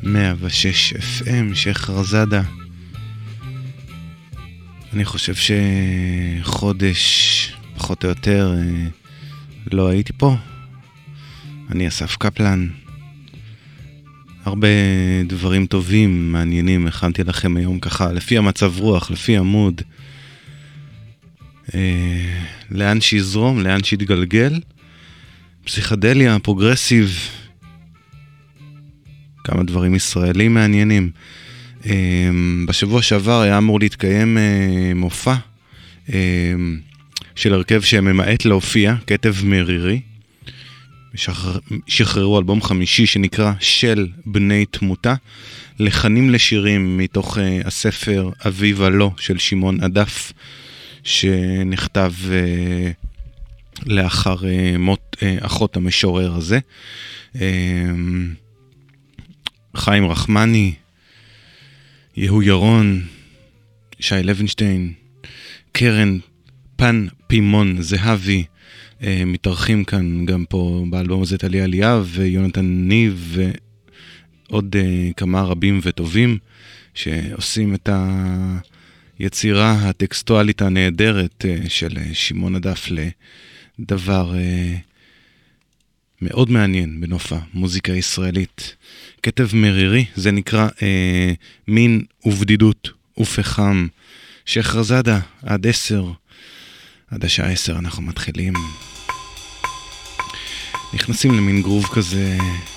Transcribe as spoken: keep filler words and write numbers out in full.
מאה ושש אף אם, שייח רזאדה. אני חושב שחודש, פחות או יותר, לא הייתי פה. אני אסף קפלן. הרבה דברים טובים, מעניינים, הכנתי לכם היום ככה, לפי המצב רוח, לפי עמוד. אה, לאן שיזרום, לאן שיתגלגל. פסיכדליה, פרוגרסיב. כמה דברים ישראלים מעניינים. אה, בשבוע שעבר היה אמור להתקיים אה, מופע אה, של הרכב שממעט להופיע, כתב מרירי. שחרר, שחררו אלבום חמישי שנקרא של בני תמותה, לחנים לשירים מתוך uh, הספר אביבה לא של שמעון עדף, שנכתב uh, לאחר uh, מות uh, אחות המשורר הזה. uh, חיים רחמני, יהוא ירון, שי לוינשטיין, קרן פן פימון זהבי, מתארחים כאן גם פה באלבום הזה טליה אליאב ויונתן ניב ועוד uh, כמה רבים וטובים שעושים את היצירה הטקסטואלית הנהדרת uh, של uh, שמעון עדף לדבר uh, מאוד מעניין בנוף המוזיקה הישראלית. כתב מרירי, זה נקרא uh, מין ובדידות ופחם. שייח רזאדה, עד עשר, עד השעה עשר אנחנו מתחילים. נכנסים למין גרוב כזה